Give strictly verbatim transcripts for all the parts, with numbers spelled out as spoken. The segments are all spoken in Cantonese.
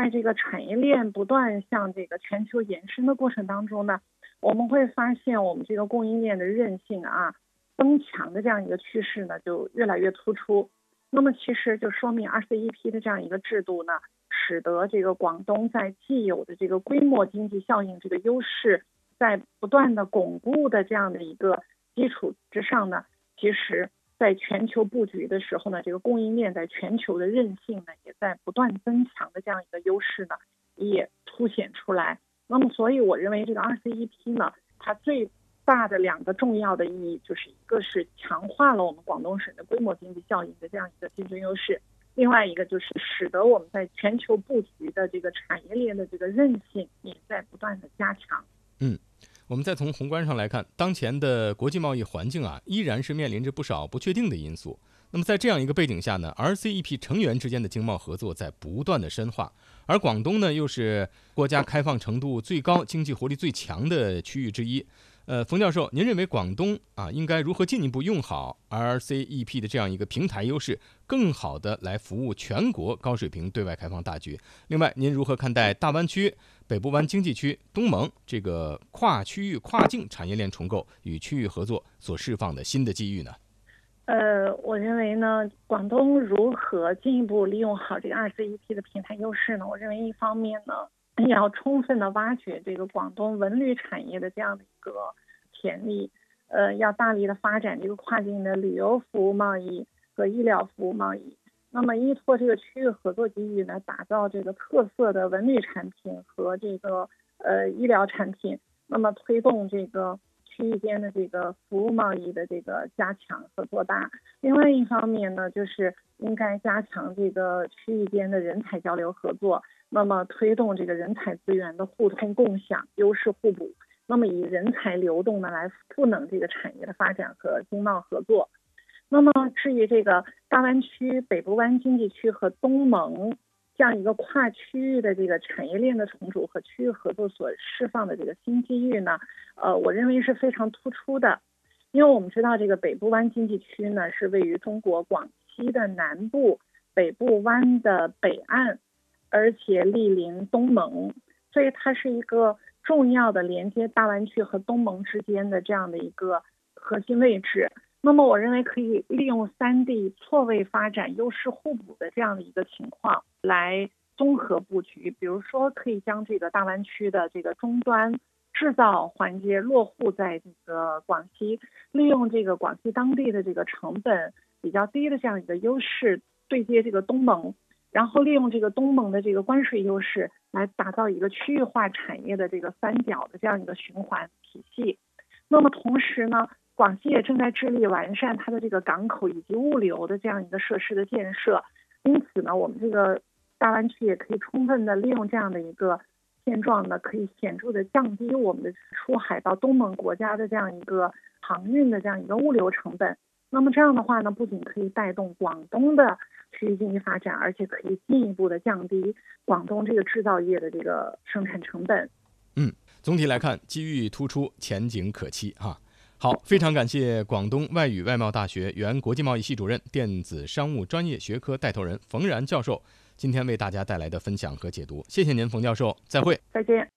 在这个产业链不断向这个全球延伸的过程当中呢，我们会发现我们这个供应链的韧性啊增强的这样一个趋势呢就越来越突出。那么其实就说明 R C E P 的这样一个制度呢，使得这个广东在既有的这个规模经济效应这个优势在不断的巩固的这样的一个基础之上呢，其实在全球布局的时候呢，这个供应链在全球的韧性呢也在不断增强的这样一个优势呢也凸显出来。那么所以我认为这个 R C E P 呢，它最大的两个重要的意义，就是一个是强化了我们广东省的规模经济效应的这样一个竞争优势，另外一个就是使得我们在全球布局的这个产业链的这个韧性也在不断的加强。 嗯，我们再从宏观上来看，当前的国际贸易环境啊，依然是面临着不少不确定的因素。那么在这样一个背景下呢 ，R C E P 成员之间的经贸合作在不断的深化，而广东呢，又是国家开放程度最高、经济活力最强的区域之一。呃，冯教授，您认为广东啊应该如何进一步用好 R C E P 的这样一个平台优势，更好的来服务全国高水平对外开放大局？另外，您如何看待大湾区、北部湾经济区、东盟这个跨区域、跨境产业链重构与区域合作所释放的新的机遇呢？ 呃，我认为呢，广东如何进一步利用好这个 R C E P 的平台优势呢？我认为一方面呢，也要充分的挖掘这个广东文旅产业的这样的一个潜力，呃，要大力的发展这个跨境的旅游服务贸易和医疗服务贸易。那么依托这个区域合作机遇呢，打造这个特色的文旅产品和这个呃医疗产品，那么推动这个区域间的这个服务贸易的这个加强和做大。另外一方面呢，就是应该加强这个区域间的人才交流合作，那么推动这个人才资源的互通共享、优势互补，那么以人才流动呢来赋能这个产业的发展和经贸合作。那么至于这个大湾区、北部湾经济区和东盟这样一个跨区域的这个产业链的重组和区域合作所释放的这个新机遇呢，呃，我认为是非常突出的。因为我们知道这个北部湾经济区呢是位于中国广西的南部，北部湾的北岸，而且毗邻东盟，所以它是一个重要的连接大湾区和东盟之间的这样的一个核心位置。那么我认为可以利用三地错位发展、优势互补的这样的一个情况来综合布局。比如说可以将这个大湾区的这个终端制造环节落户在这个广西，利用这个广西当地的这个成本比较低的这样一个优势对接这个东盟，然后利用这个东盟的这个关税优势来打造一个区域化产业的这个三角的这样一个循环体系。那么同时呢，广西也正在致力完善它的这个港口以及物流的这样一个设施的建设，因此呢，我们这个大湾区也可以充分的利用这样的一个现状呢，可以显著的降低我们的出海到东盟国家的这样一个航运的这样一个物流成本。那么这样的话呢，不仅可以带动广东的区域经济发展，而且可以进一步的降低广东这个制造业的这个生产成本。 嗯，总体来看，机遇突出，前景可期哈。好，非常感谢广东外语外贸大学原国际贸易系主任、电子商务专业学科带头人冯然教授今天为大家带来的分享和解读，谢谢您，冯教授，再会。 再见。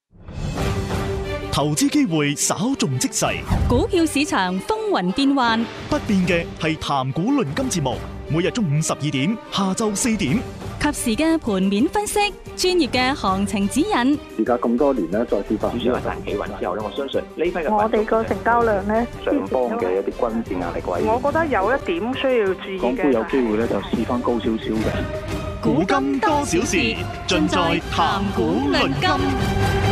投資機會稍縱即逝， 股票市場風雲變幻， 不變嘅係談股論金節目，每日中午十二點、下晝四點， 及時嘅盤面分析，專業嘅行情指引。 而家咁多年咧，再次發指數一旦企穩之後咧，我相信呢批嘅我哋個成交量咧， 上方嘅一啲均線壓力位， 我覺得有一點需要注意嘅。 港股有機會咧就試翻高少少嘅。 古今多少事，盡在談股論金。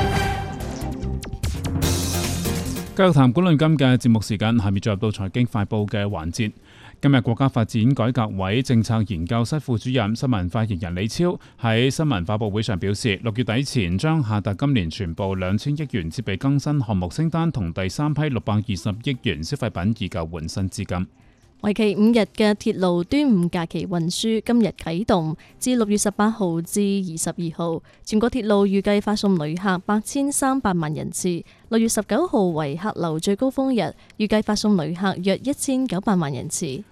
繼續談股論金嘅節目時間，下面進入到財經快報嘅環節。今日國家發展改革委政策研究室副主任、新聞發言人李超喺新聞發佈會上表示，六月底前將下達今年全部兩千億元設備更新項目清單同第三批六百二十億元消費品以救換新資金。 為期五日嘅鐵路端午假期運輸今日啟動，至六月十八號至二十二號，全國鐵路預計發送旅客八千三百萬人次。六月十九號為客流最高峰日，預計發送旅客約一千九百萬人次。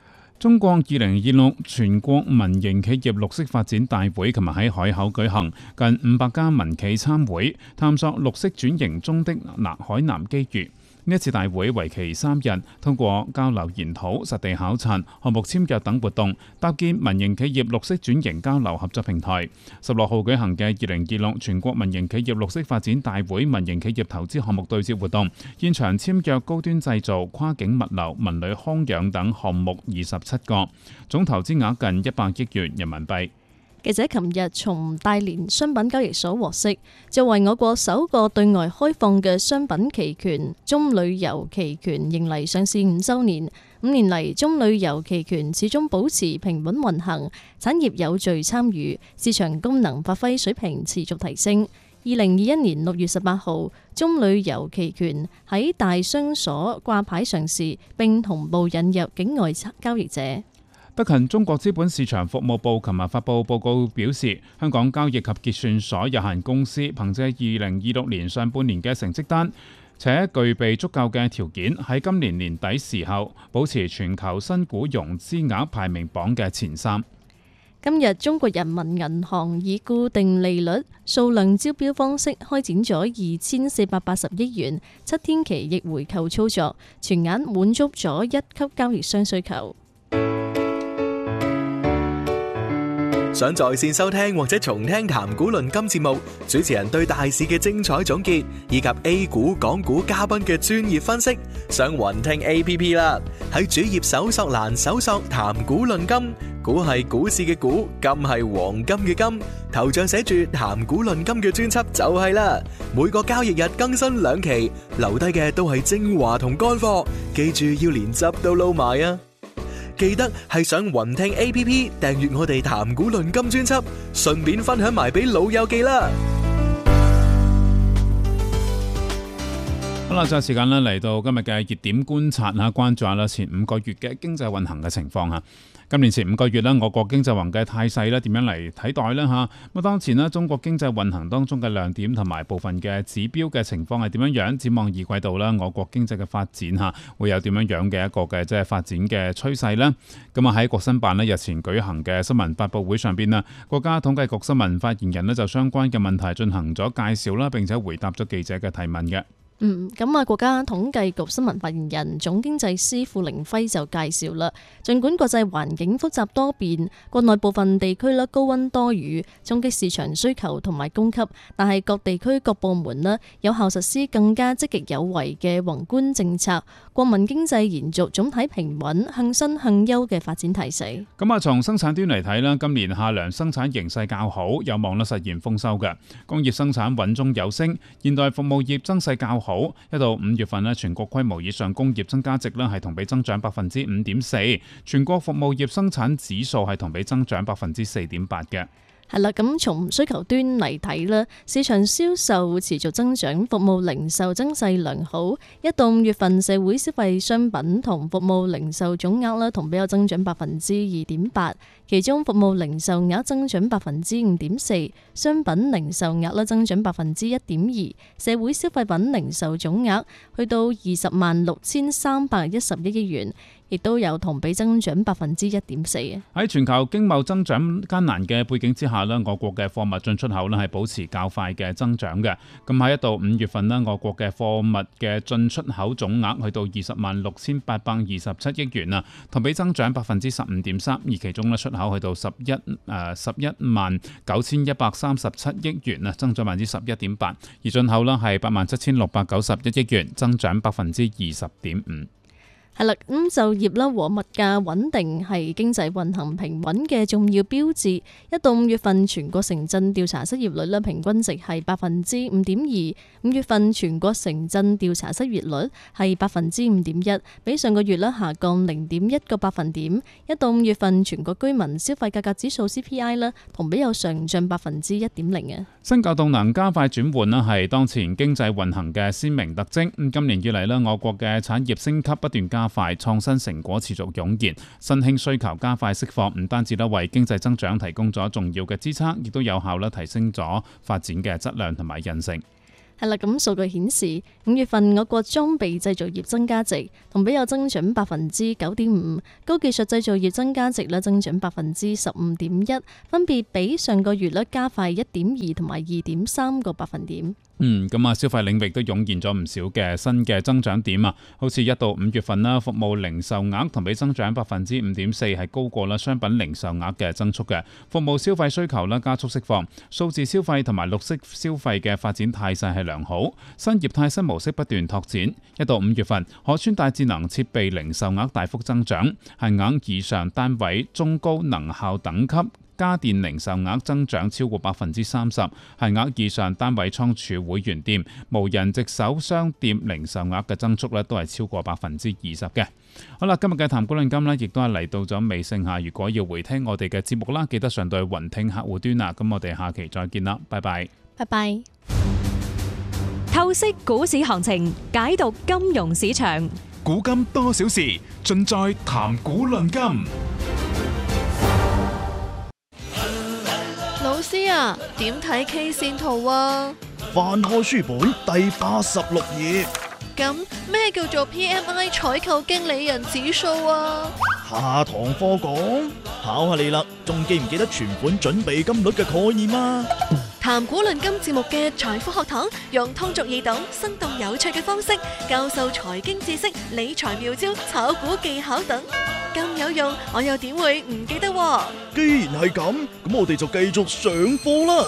中國二零二六全國民營企業綠色發展大會琴日喺海口舉行，近五百家民企參會，探索綠色轉型中的海南機遇。呢一次大會為期三日，通過交流研討、實地考察、項目簽約等活動，搭建民營企業綠色轉型交流合作平台。十六號舉行嘅二零二六全國民營企業綠色發展大會民營企業投資項目對接活動，現場簽約高端製造、跨境物流、文旅康養等項目二十七個，總投資額近一百億元人民幣。 記者琴日從大連商品交易所獲悉，作為我國首個對外開放嘅商品期權，中旅遊期權迎嚟上市五週年。五年嚟，中旅遊期權始終保持平穩運行，產業有序參與，市場功能發揮水平持續提升。二零二一年六月十八號，中旅遊期權喺大商所掛牌上市，並同步引入境外交易者。 德勤中國資本市場服務部琴日發布報告表示，香港交易及結算所有限公司憑借二零二六年上半年嘅成績單，且具備足夠嘅條件，喺今年年底時候保持全球新股融資額排名榜嘅前三。 今日中國人民銀行以固定利率數量招標方式開展咗二千四百八十億元七天期逆回購操作，全額滿足咗一級交易商需求。 想在線收聽或者重聽談股論金節目，主持人對大市嘅精彩總結，以及 A 股、港股嘉賓嘅專業分析，上雲聽 A P P 啦。喺主頁搜索欄搜索談股論金，股係股市嘅股，金係黃金嘅金，頭像寫住談股論金嘅專輯就係啦。每個交易日更新兩期，留低嘅都係精華同乾貨，記住要連汁都撈埋啊！記得係上雲聽 A P P 訂閱我哋談股論金專輯，順便分享埋俾老友記啦。 好啦，就係時間啦，嚟到今日嘅熱點觀察吓，關注下啦前五個月嘅經濟運行嘅情況吓。今年前五個月咧，我國經濟運行嘅態勢咧點樣嚟睇待呢？吓？咁當前咧，中國經濟運行當中嘅亮點同埋部分嘅指標嘅情況係點樣樣？展望二季度啦，我國經濟嘅發展吓會有點樣樣嘅一個嘅即係發展嘅趨勢呢？咁啊喺國新辦咧日前舉行嘅新聞發佈會上邊啦，國家統計局新聞發言人咧就相關嘅問題進行咗介紹啦，並且回答咗記者嘅提問嘅。 嗯，咁啊，國家統計局新聞發言人總經濟師傅凌輝就介紹啦。儘管國際環境複雜多變，國內部分地區咧高溫多雨，衝擊市場需求同埋供給，但係各地區各部門咧有效實施更加積極有為嘅宏觀政策，國民經濟延續總體平穩向新向優嘅發展態勢。 咁啊，從生產端嚟睇啦，今年夏糧生產形勢較好，有望咧實現豐收嘅。工業生產穩中有升，現代服務業增勢較好。一到五月份咧，全國規模以上工業增加值咧係同比增長百分之五點四，全國服務業生產指數係同比增長百分之四點八嘅。 係啦，咁從需求端嚟睇咧，市場銷售持續增長，服務零售增勢良好。一到五月份社會消費商品同服務零售總額咧同比有增長百分之二點八，其中服務零售額增長百分之五點四，商品零售額咧增長百分之一點二，社會消費品零售總額去到二十萬六千三百一十一億元。亦都有同比增長百分之一點四嘅。 喺全球經貿增長艱難嘅背景之下咧，我國嘅貨物進出口咧係保持較快嘅增長嘅。咁喺一到五月份咧，我國嘅貨物嘅進出口總額去到二十萬六千八百二十七億元啊，同比增長百分之十五點三。而其中咧出口去到十一誒十一萬九千一百三十七億元啊，增長百分之十一點八。而進口咧係八萬七千六百九十一億元，增長百分之二十點五。 係啦，咁就業啦和物價穩定係經濟運行平穩嘅重要標誌。一到五月份全國城鎮調查失業率咧平均值係百分之五點二，五月份全國城鎮調查失業率係百分之五點一，比上個月咧下降零點一個百分點。一到五月份全國居民消費價格指數 C P I 咧同比有上漲百分之一點零啊。 新舊動能加快轉換啦，係當前經濟運行嘅鮮明特徵。咁今年以嚟咧，我國嘅產業升級不斷加快，創新成果持續湧現，新興需求加快釋放，唔單止咧為經濟增長提供咗重要嘅支撐，亦都有效咧提升咗發展嘅質量同埋韌性。 係啦，咁數據顯示五月份我國裝備製造業增加值同比有增長百分之九點五，高技術製造業增加值咧增長百分之十五點一，分別比上個月咧加快一點二同埋二點三個百分點。 嗯，咁啊，消費領域都湧現咗唔少嘅新嘅增長點啊，好似一到五月份啦，服務零售額同比增長百分之五點四，係高過啦商品零售額嘅增速嘅。服務消費需求啦加速釋放，數字消費同埋綠色消費嘅發展態勢係良好，新業態新模式不斷拓展。一到五月份，可穿戴智能設備零售額大幅增長，限額以上單位中高能效等級家電零售額增長超過百分之三十，限額以上單位倉儲會員店、無人值守商店零售額嘅增速咧都係超過百分之二十嘅。好啦，今日嘅談股論金呢，亦都係嚟到咗尾聲下。如果要回聽我哋嘅節目啦，記得上到雲聽客戶端啦。咁我哋下期再見啦，拜拜。 拜拜。 透析股市行情，解讀金融市場， 古今多少事，盡在談股論金。 老師啊，點睇 K 線圖啊？ 翻開書本第八十六頁。 咁咩叫做 P M I 採購經理人指數啊？ 下堂課講，考下你啦，仲記唔記得存款準備金率嘅概念啊？ 談股論金節目嘅財富學堂，用通俗易懂、生動有趣嘅方式教授財經知識、理財妙招、炒股技巧等，咁有用，我又點會唔記得喎？ 既然係咁，咁我哋就繼續上課啦。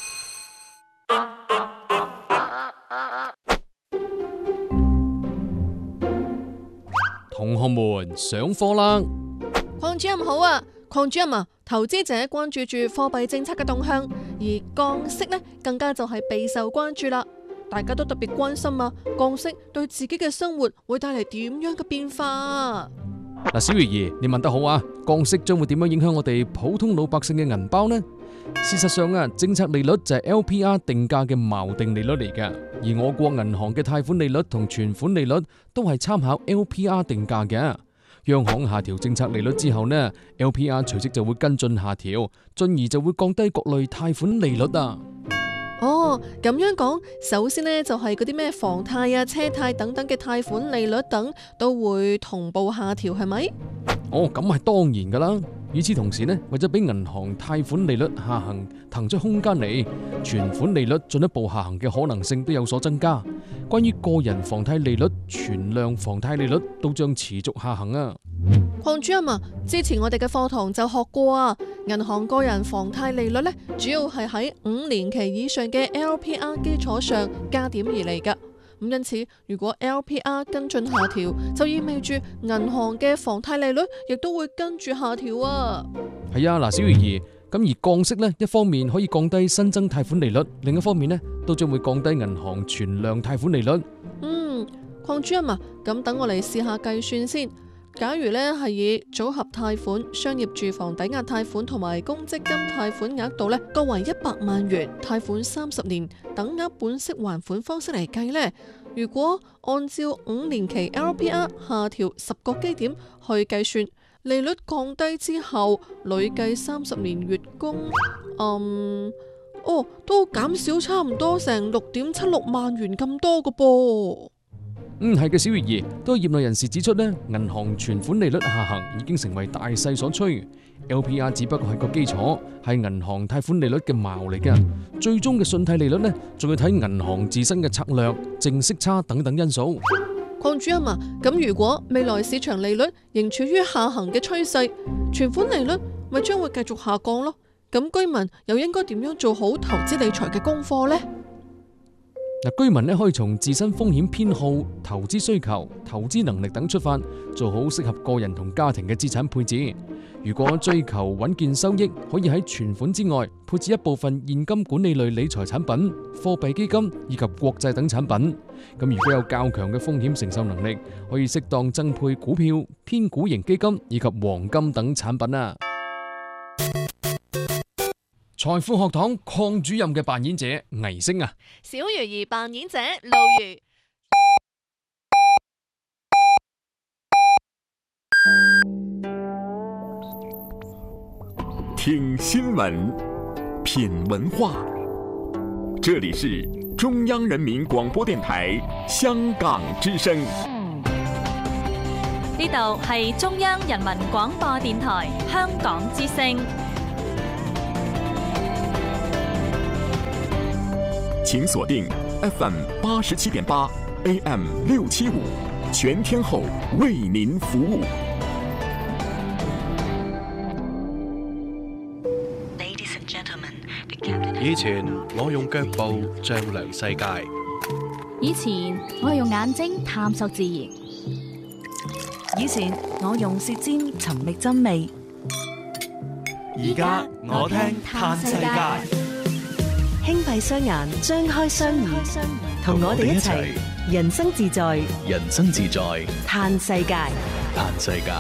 同學們上課啦！ 鄺主任好啊，鄺主任啊，投資者關注住貨幣政策嘅動向，而降息呢更加就係備受關注啦。大家都特別關心啊，降息對自己嘅生活會帶嚟點樣嘅變化啊？ 嗱，小魚兒，你問得好啊！降息將會點樣影響我哋普通老百姓嘅銀包呢？事實上啊，政策利率就係 L P R 定價嘅錨定利率嚟嘅，而我國銀行嘅貸款利率同存款利率都係參考 L P R 定價嘅。央行下調政策利率之後呢 ，L P R 隨即就會跟進下調，進而就會降低各類貸款利率啊。 哦，咁樣講，首先呢，就係嗰啲咩房貸啊、車貸等等嘅貸款利率等都會同步下調，係咪？ 哦，咁係當然噶啦。與此同時呢，為咗俾銀行貸款利率下行騰出空間嚟，存款利率進一步下行嘅可能性都有所增加。關於個人房貸利率、存量房貸利率都將持續下行啊。 鄺主任啊，之前我哋嘅課堂就學過啊，銀行個人房貸利率呢，主要係喺五年期以上嘅 L P R 基礎上加點而嚟噶。咁因此，如果 L P R 跟進下調，就意味住銀行嘅房貸利率亦都會跟住下調啊。 係啊，嗱，小魚兒，咁而降息呢，一方面可以降低新增貸款利率，另一方面呢，都將會降低銀行存量貸款利率。 嗯，鄺主任啊，咁等我嚟試下計算先。假如呢係以組合貸款、商業住房抵押貸款同埋公積金貸款額度呢，各為一百萬元，貸款三十年，等額本息還款方式嚟計呢，如果按照五年期 L P R 下調十個基點去計算，利率降低之後，累計三十年月供，嗯，哦，都減少差唔多成六點七六萬元咁多個噃。 嗯，係嘅，小月兒，都有業內人士指出呢，銀行存款利率下行已經成為大勢所趨 ，L P R 只不過係個基礎，係銀行貸款利率嘅錨嚟嘅，最終嘅信貸利率呢，仲要睇銀行自身嘅策略、淨息差等等因素。 鄺主任啊，咁如果未來市場利率仍處於下行嘅趨勢，存款利率咪將會繼續下降咯？咁居民又應該點樣做好投資理財嘅功課呢？ 嗱，居民咧可以從自身風險偏好、投資需求、投資能力等出發，做好適合個人同家庭嘅資產配置。如果追求穩健收益，可以喺存款之外配置一部分現金管理類理財產品、貨幣基金以及國債等產品。咁如果有較強嘅風險承受能力，可以適當增配股票、偏股型基金以及黃金等產品啊。財富學堂鄺主任嘅扮演者倪星啊， 小魚兒扮演者路如。 聽新聞，品文化，這裡是中央人民廣播電台香港之聲。 呢度係中央人民廣播電台香港之聲。 請鎖定 F M 八十七點八 A M 六七五，全天候為您服務。 以前我用腳步丈量世界， 以前我用眼睛探索自然， 以前我用舌尖尋覓真味， 而家我聽嘆世界。 輕閉雙眼，張開雙耳，同我哋一齊人生自在， 人生自在， 嘆世界， 嘆世界。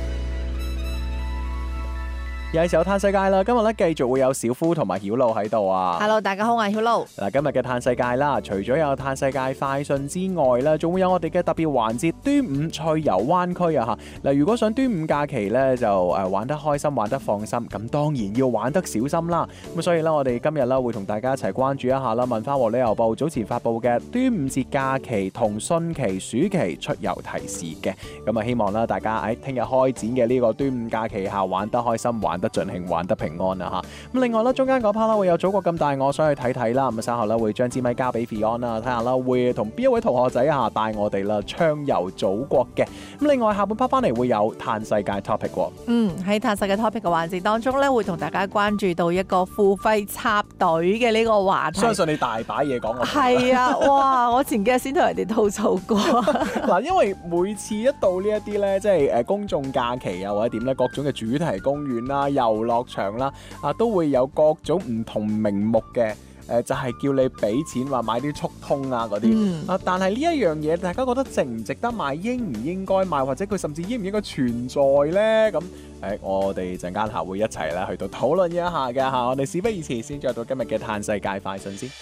又係時候嘆世界啦！今日咧繼續會有小夫同埋曉露喺度啊 ！Hello， 大家好，我係曉露。 嗱，今日嘅嘆世界啦，除咗有嘆世界快訊之外咧，仲會有我哋嘅特別環節端午趣遊灣區啊！吓，嗱，如果想端午假期咧就誒玩得開心、玩得放心，咁當然要玩得小心啦。咁所以咧，我哋今日咧會同大家一齊關注一下啦。文化和旅遊部早前發布嘅端午節假期同汛期暑期出遊提示嘅，咁啊希望啦大家喺聽日開展嘅呢個端午假期下玩得開心、玩得盡興，玩得平安啊吓！咁另外咧，中間嗰 part 啦會有祖國咁大，我想去睇睇啦。咁啊稍後咧會將支咪交俾 Fion 啦，睇下啦會同邊一位同學仔啊帶我哋啦暢遊祖國嘅。咁另外下半 part 翻嚟會有嘆世界 topic 喎。 嗯，喺嘆世界 topic 嘅環節當中咧，會同大家關注到一個付費插隊嘅呢個話題。 相信你大把嘢講。 係啊，哇！我前幾日先同人哋吐槽過。 嗱，因為每次一到呢一啲咧，即係誒公眾假期啊，或者點咧，各種嘅主題公園啦、遊樂場啦，啊都會有各種唔同名目嘅。誒就係、是、叫你俾錢話買啲速通啊嗰啲、嗯、啊，但係呢一樣嘢，大家覺得值唔值得買，應唔應該買，或者佢甚至應唔應該存在呢？咁誒，我哋陣間下會一齊咧去到討論一下嘅嚇。我哋事不宜遲，先進入到今日嘅嘆世界快訊先。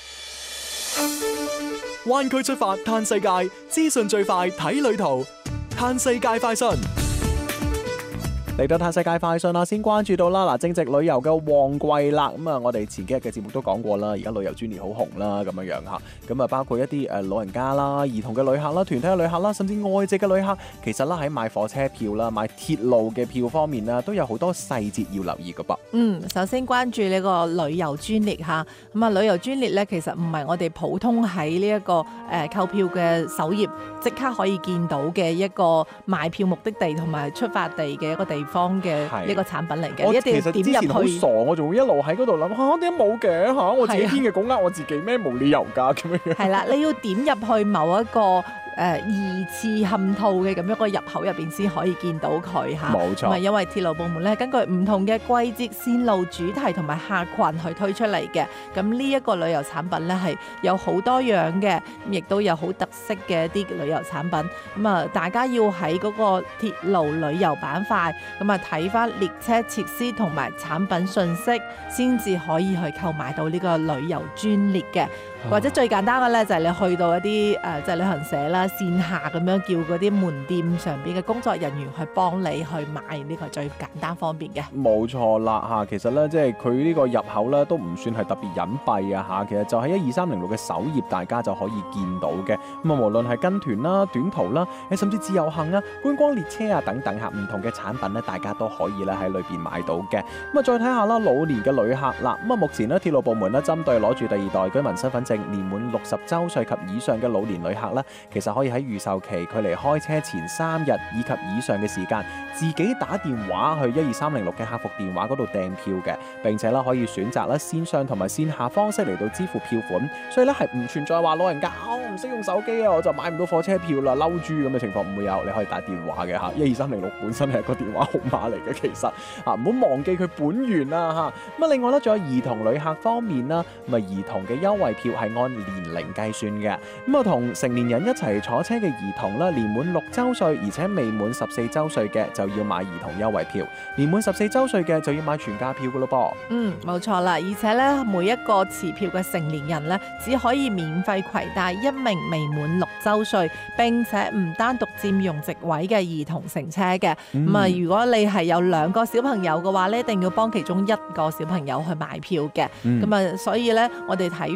灣區出發嘆世界，資訊最快睇旅途，嘆世界快訊。 嚟到嘆世界快訊啦，先關注到啦，嗱，正值旅遊嘅旺季啦，咁啊，我哋前幾日嘅節目都講過啦，而家旅遊專列好紅啦，咁樣樣嚇，咁啊，包括一啲誒老人家啦、兒童嘅旅客啦、團體嘅旅客啦，甚至外籍嘅旅客，其實啦喺買火車票啦、買鐵路嘅票方面啦，都有好多細節要留意㗎噃。 嗯，首先關注呢個旅遊專列嚇，咁啊，旅遊專列咧其實唔係我哋普通喺呢一個誒購票嘅首頁即刻可以見到嘅一個買票目的地同埋出發地嘅一個地方嘅呢個產品嚟嘅，一定要點入去。我其實之前好傻，我仲會一路喺嗰度諗嚇點解冇嘅嚇，我自己編嘅稿呃我自己咩，冇理由㗎咁樣。係啦，你要點入去某一個誒二次嵌套嘅咁一個入口入邊先可以見到佢嚇。冇錯。咁啊，因為鐵路部門咧根據唔同嘅季節、線路、主題同埋客群去推出嚟嘅。咁呢一個旅遊產品咧係有好多樣嘅，亦都有好特色嘅一啲旅遊產品。咁啊，大家要喺嗰個鐵路旅遊板塊咁啊睇翻列車設施同埋產品信息，先至可以去購買到呢個旅遊專列嘅。或者最簡單嘅咧就係你去到一啲誒即係旅行社啦，線下咁樣叫嗰啲門店上邊嘅工作人員去幫你去買，呢個最簡單方便嘅。冇錯啦嚇，其實咧即係佢呢個入口咧都唔算係特別隱蔽啊嚇，其實就喺一二三零六嘅首頁，大家就可以見到嘅。咁啊，無論係跟團啦、短途啦，誒甚至自由行啊、觀光列車啊等等嚇，唔同嘅產品咧，大家都可以咧喺裏邊買到嘅。咁啊，再睇下啦，老年嘅旅客啦，咁啊，目前咧鐵路部門咧針對攞住第二代居民身份證年滿六十週歲及以上嘅老年旅客啦，其實可以喺預售期距離開車前三日以及以上嘅時間，自己打電話去一二三零六嘅客服電話嗰度訂票嘅，並且啦可以選擇啦線上同埋線下方式嚟到支付票款，所以咧係唔存在話老人家我唔識用手機啊，我就買唔到火車票啦，嬲豬咁嘅情況唔會有，你可以打電話嘅嚇，一二三零六本身係一個電話號碼嚟嘅，其實啊唔好忘記佢本源啊嚇。咁啊另外咧仲有兒童旅客方面啦，咁啊兒童嘅優惠票係按年齡計算嘅，咁啊同成年人一齊坐車嘅兒童啦，年滿六週歲而且未滿十四週歲嘅就要買兒童優惠票，年滿十四週歲嘅就要買全價票噶咯噃。嗯，冇錯啦，而且咧每一個持票嘅成年人咧，只可以免費攜帶一名未滿六週歲並且唔單獨佔用席位嘅兒童乘車嘅。咁啊、嗯，如果你係有兩個小朋友嘅話咧，一定要幫其中一個小朋友去買票嘅。咁啊、嗯，所以咧我哋睇翻呢一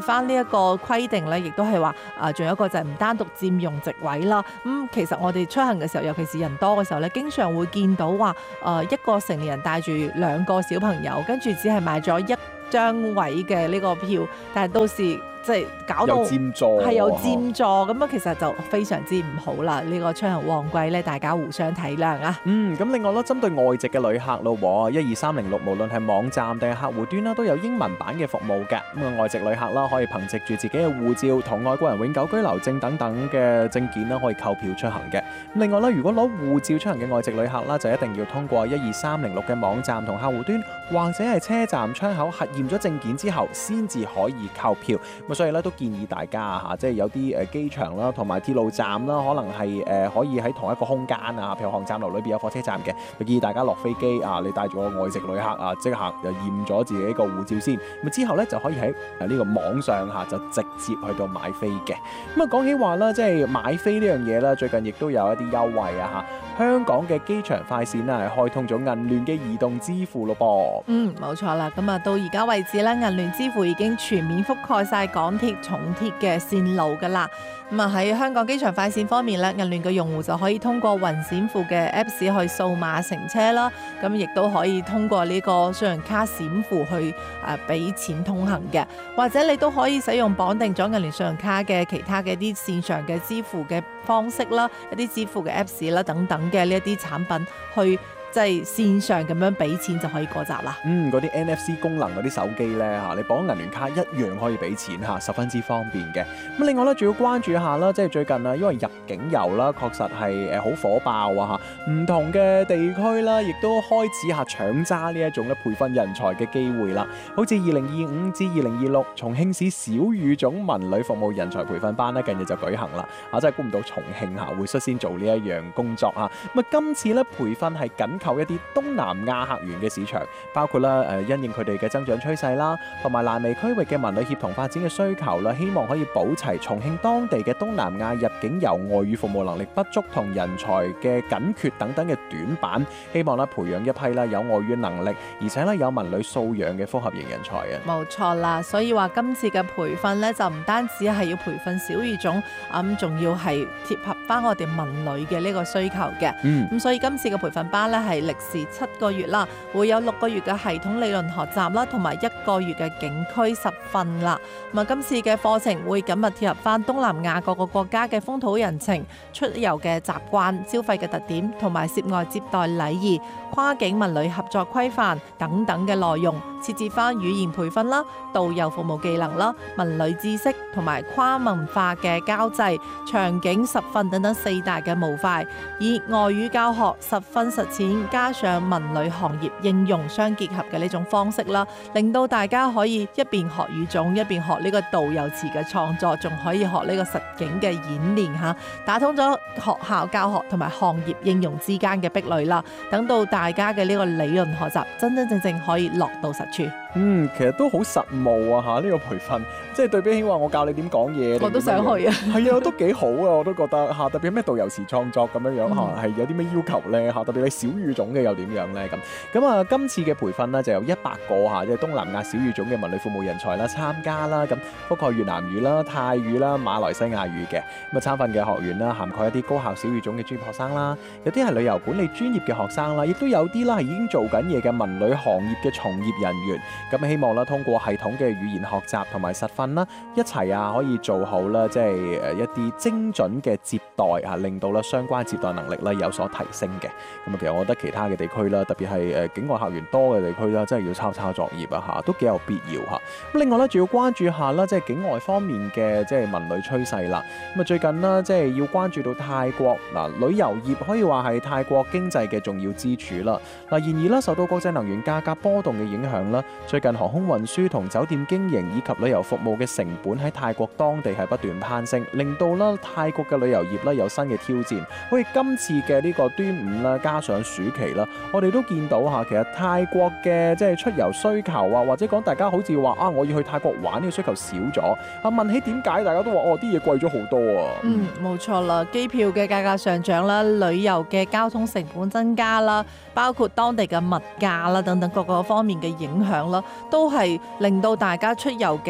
個規定咧，亦都係話啊，仲有一個就係唔單獨佔用席位啦。咁、嗯、其實我哋出行嘅時候，尤其是人多嘅時候咧，經常會見到話誒、呃、一個成年人帶住兩個小朋友，跟住只係買咗一張位嘅呢個票，但係到時即係搞到有佔座， 係有佔座咁啊，其實就非常之唔好啦。呢、這個出行旺季咧，大家互相體諒啊。 嗯，咁另外咧，針對外籍嘅旅客咯，一二三零六無論係網站定係客戶端啦，都有英文版嘅服務嘅。咁啊，外籍旅客啦，可以憑藉住自己嘅護照同外國人永久居留證等等嘅證件啦，可以購票出行嘅。咁另外咧，如果攞護照出行嘅外籍旅客啦，就一定要通過一二三零六嘅網站同客戶端，或者係車站窗口核驗咗證件之後，先至可以購票。咁所以咧都建議大家嚇，即係有啲誒機場啦，同埋鐵路站啦，可能係誒可以喺同一個空間啊，譬如航站樓裏邊有火車站嘅，就建議大家落飛機啊，你帶住個外籍旅客啊，即刻就驗咗自己個護照先，咁之後咧就可以喺誒呢個網上嚇就直接去到買飛嘅。咁啊講起話啦，即係買飛呢樣嘢啦，最近亦都有一啲優惠啊嚇，香港嘅機場快線啦係開通咗銀聯嘅移動支付咯噃。 嗯，冇錯啦，咁啊到而家為止咧，銀聯支付已經全面覆蓋晒港鐵、重鐵嘅線路噶啦。咁啊喺香港機場快線方面咧，銀聯嘅用戶就可以通過雲閃付嘅 Apps 去掃碼乘車啦，咁亦都可以通過呢個信用卡閃付去誒俾錢通行嘅，或者你都可以使用綁定咗銀聯信用卡嘅其他嘅一啲線上嘅支付嘅方式啦，一啲支付嘅 Apps 啦等等嘅呢一啲產品去。即係線上咁樣俾錢就可以過閘啦。 嗯，嗰啲 N F C 功能嗰啲手機咧嚇，你綁銀聯卡一樣可以俾錢嚇，十分之方便嘅。咁另外咧，仲要關注一下啦，即係最近啊，因為入境遊啦，確實係誒好火爆啊嚇，唔同嘅地區啦，亦都開始嚇搶揸呢一種咧培訓人才嘅機會啦。好似二零二五至二零二六重慶市小語種文旅服務人才培訓班咧，近日就舉行啦。啊，真係估唔到重慶嚇會率先做呢一樣工作啊！咁啊，今次咧培訓係緊扣一啲東南亞客源嘅市場，包括啦誒因應佢哋嘅增長趨勢啦，同埋瀾湄區域嘅文旅協同發展嘅需求啦，希望可以補齊重慶當地嘅東南亞入境遊外語服務能力不足同人才嘅緊缺等等嘅短板，希望咧培養一批啦有外語能力而且咧有文旅素養嘅複合型人才啊！ 冇錯啦，所以話今次嘅培訓咧就唔單止係要培訓小語種，咁仲要係貼合翻我哋文旅嘅呢個需求嘅。嗯，咁所以今次嘅培訓班咧係歷時七個月啦，會有六個月嘅系統理論學習啦，同埋一個月嘅景區實訓啦。咁啊，今次嘅課程會緊密貼合翻東南亞各個國家嘅風土人情、出遊嘅習慣、消費嘅特點，同埋涉外接待禮儀、跨境文旅合作規範等等嘅內容，設置翻語言培訓啦、導遊服務技能啦、文旅知識同埋跨文化嘅交際、場景實訓等等四大嘅模塊，以外語教學、實訓實踐加上文旅行業應用相結合嘅呢種方式啦，令到大家可以一邊學語種，一邊學呢個導遊詞嘅創作，仲可以學呢個實景嘅演練嚇，打通咗學校教學同埋行業應用之間嘅壁壘啦。等到大家嘅呢個理論學習真真正正可以落到實處。 嗯，其實都好實務啊嚇，呢、這個培訓即係對比起話我教你點講嘢， 我都想去啊。 係啊，都幾好啊，我都覺得嚇。特別係咩導遊詞創作咁樣樣嚇，係、嗯、有啲咩要求咧嚇？特別係小語種嘅又點樣咧咁？咁啊，今次嘅培訓呢，就有一百個嚇，即係東南亞小語種嘅文旅服務人才啦參加啦，咁包括越南語啦、泰語啦、馬來西亞語嘅。咁啊，參訓嘅學員啦，涵蓋一啲高校小語種嘅專業學生啦，有啲係旅遊管理專業嘅學生啦，亦都有啲啦係已經做緊嘢嘅文旅行業嘅從業人員。咁希望啦，通過系統嘅語言學習同埋實訓啦，一齊啊可以做好啦，即係誒一啲精準嘅接待啊，令到啦相關接待能力咧有所提升嘅。咁啊，其實我覺得其他嘅地區啦，特別係誒境外客源多嘅地區啦，真係要抄抄作業啊嚇，都幾有必要嚇。咁另外咧，仲要關注下啦，即係境外方面嘅即係文旅趨勢啦。咁啊，最近啦，即係要關注到泰國嗱，旅遊業可以話係泰國經濟嘅重要支柱啦。嗱，然而啦，受到國際能源價格波動嘅影響啦，最近航空運輸同酒店經營以及旅遊服務嘅成本喺泰國當地係不斷攀升，令到啦泰國嘅旅遊業啦有新嘅挑戰。好似今次嘅呢個端午啦，加上暑期啦，我哋都見到嚇，其實泰國嘅即係出遊需求啊，或者講大家好似話啊，我要去泰國玩呢個需求少咗。啊，問起點解，大家都話哦，啲嘢貴咗好多啊。 嗯，冇錯啦，機票嘅價格上漲啦，旅遊嘅交通成本增加啦，包括當地嘅物價啦等等各個方面嘅影響啦，都係令到大家出遊嘅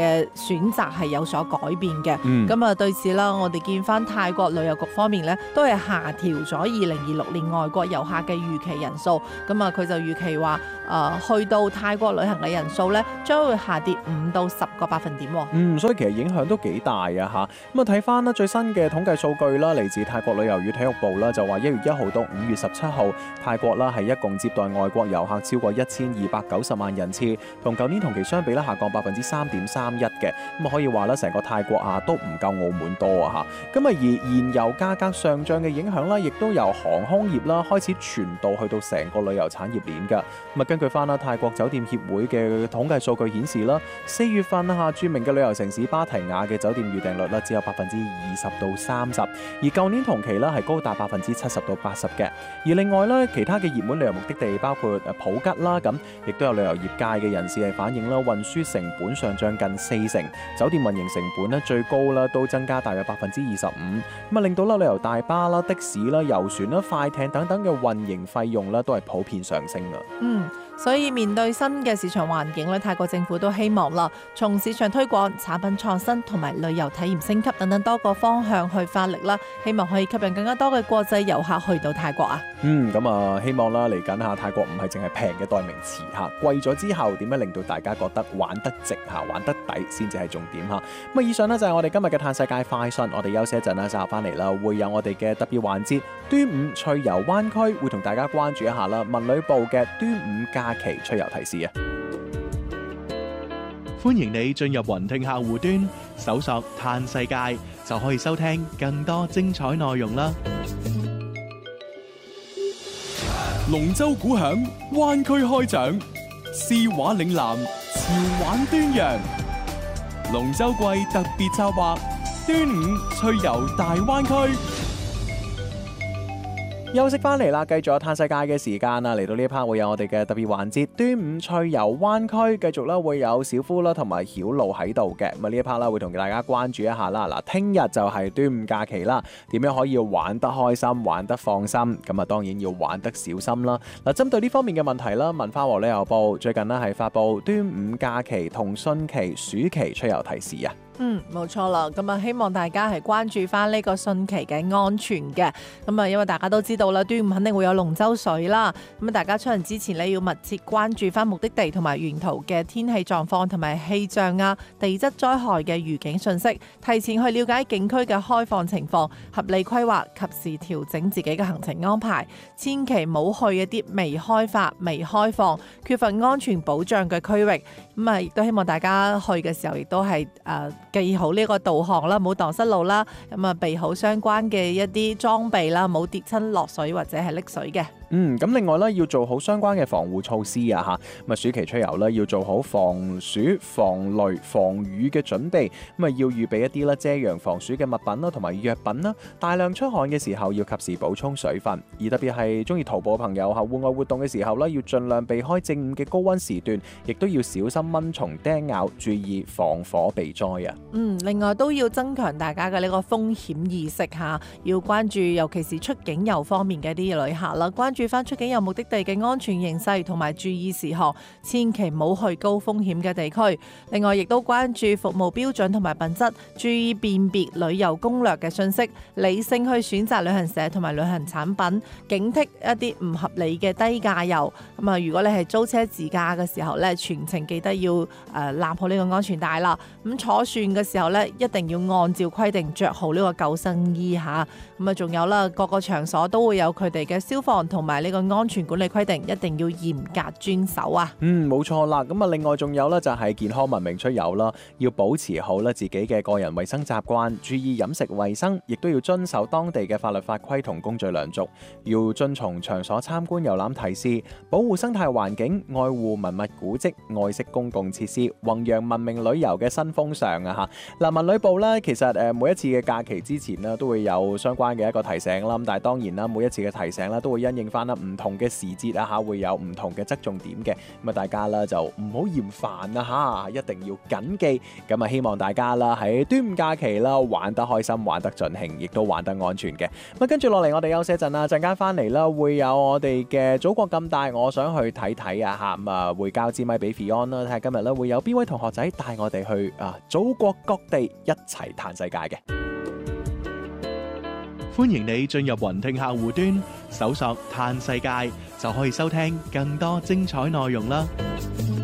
選擇係有所改變嘅。咁啊、 嗯， 對此啦，我哋見翻泰國旅遊局方面咧，都係下調咗二零二六年外國遊客嘅預期人數。咁啊，佢就預期話誒、呃、去到泰國旅行嘅人數咧，將會下跌五到十個百分點。 嗯，所以其實影響都幾大啊嚇。咁啊睇翻啦最新嘅統計數據啦，嚟自泰國旅遊與體育部啦，就話一月一號到五月十七號，泰國啦係一共接待外國遊客超過一千二百九十萬人次，同舊年同期相比咧下降百分之三點三一嘅。咁啊可以話咧成個泰國啊都唔夠澳門多啊嚇。咁啊而燃油價格上漲嘅影響啦，亦都由航空業啦開始傳導去到成個旅遊產業鏈㗎。咁啊根據翻啦泰國酒店協會嘅統計數據顯示啦，四月份下著名嘅旅遊城市芭提雅嘅酒店預訂率咧只有百分之二十到三十，而舊年同期咧係高達百分之七十到八十嘅。而另外咧，其他嘅熱門旅遊目的地包括誒普吉啦，咁亦都有旅遊業界嘅人士係反映啦，運輸成本上漲近四成，酒店運營成本咧最高啦都增加大約百分之二十五，咁啊令到啦旅遊大巴啦、的士啦、遊船啦、快艇等等嘅運營費用咧都係普遍上升啊。 嗯。所以面對新嘅市場環境咧，泰國政府都希望啦，從市場推廣、產品創新同埋旅遊體驗升級等等多個方向去發力啦，希望可以吸引更加多嘅國際遊客去到泰國啊。 嗯，咁啊，希望啦嚟緊下泰國唔係淨係平嘅代名詞嚇，貴咗之後點樣令到大家覺得玩得值嚇、玩得抵先至係重點嚇。咁啊，以上呢就係我哋今日嘅嘆世界快訊，我哋休息一陣啦，稍後翻嚟啦，會有我哋嘅特別環節端午趣遊灣區，會同大家關注一下啦，文旅部嘅端午假期趣遊提示啊！ 歡迎你進入雲聽客戶端，搜索嘆世界，就可以收聽更多精彩內容啦！ 龍舟鼓響，灣區開獎，詩畫嶺南，潮玩端陽。龍舟季特別策劃，端午趣遊大灣區。 休息翻嚟啦，繼續有嘆世界嘅時間啦，嚟到呢一 part 會有我哋嘅特別環節端午趣遊灣區，繼續啦會有小夫啦同埋曉露喺度嘅。咁啊呢一 part 啦會同大家關注一下啦。嗱，聽日就係端午假期啦，點樣可以玩得開心、玩得放心？咁啊當然要玩得小心啦。嗱，針對呢方面嘅問題啦，文化和旅遊部最近呢係發布端午假期同汛期、暑期趣遊提示啊。 嗯，冇錯啦。咁啊，希望大家係關注翻呢個汛期嘅安全嘅。咁啊，因為大家都知道啦，端午肯定會有龍舟水啦。咁啊，大家出行之前呢，要密切關注翻目的地同埋沿途嘅天氣狀況同埋氣象啊、地質災害嘅預警信息，提前去了解景區嘅開放情況，合理規劃，及時調整自己嘅行程安排。千祈唔好去一啲未開發、未開放、缺乏安全保障嘅區域。咁啊，亦都希望大家去嘅時候，亦都係誒。呃記好呢個導航啦，冇蕩失路啦，咁啊備好相關嘅一啲裝備啦，冇跌親落水或者係溺水嘅。 嗯，咁另外咧要做好相關嘅防護措施啊嚇，咁啊暑期出遊咧要做好防暑、防雷、防雨嘅準備，咁啊要預備一啲啦遮陽防暑嘅物品啦，同埋藥品啦。大量出汗嘅時候要及時補充水分，而特別係中意徒步嘅朋友嚇，戶外活動嘅時候咧要盡量避開正午嘅高溫時段，亦都要小心蚊蟲叮咬，注意防火避災啊。 嗯，另外都要增強大家嘅呢個風險意識嚇，要關注尤其是出境遊方面嘅啲旅客啦，關注翻出境遊目的地嘅安全形勢同埋注意事項，千祈唔好去高風險嘅地區。另外亦都關注服務標準同埋品質，注意辨別旅遊攻略嘅信息，理性去選擇旅行社同埋旅行產品，警惕一啲唔合理嘅低價遊。咁啊，如果你係租車自駕嘅時候咧，全程記得要誒攬好呢個安全帶啦。咁坐船嘅時候咧，一定要按照規定着好呢個救生衣嚇。咁啊，仲有啦，各個場所都會有佢哋嘅消防同埋呢個安全管理規定，一定要嚴格遵守啊。 嗯，冇錯啦。咁啊，另外仲有咧就係健康文明出遊啦，要保持好咧自己嘅個人衛生習慣，注意飲食衛生，亦都要遵守當地嘅法律法規同公序良俗，要遵從場所參觀遊覽提示，保護生態環境，愛護文物古蹟，愛惜公共設施，弘揚文明旅遊嘅新風尚啊！嚇嗱，文旅部咧其實誒每一次嘅假期之前咧都會有相關嘅一個提醒啦。咁但係當然啦，每一次嘅提醒咧都會因應翻翻啦，唔同嘅時節啊嚇會有唔同嘅側重點嘅，咁啊大家啦就唔好嫌煩啊嚇，一定要緊記。咁啊希望大家啦喺端午假期啦玩得開心，玩得盡興，亦都玩得安全嘅。咁啊跟住落嚟我哋休息一陣啦，陣間翻嚟啦會有我哋嘅祖國咁大，我想去睇睇啊嚇，咁啊會交支咪俾 Fion 啦，睇下今日咧會有邊位同學仔帶我哋去啊祖國各地一齊嘆世界嘅。 歡迎你進入雲聽客戶端，搜索嘆世界就可以收聽更多精彩內容啦。